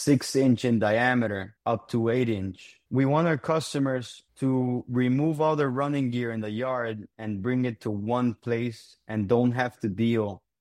6 inch in diameter up to 8 inch. We want our customers to remove all their running gear in the yard and bring it to one place and don't have to deal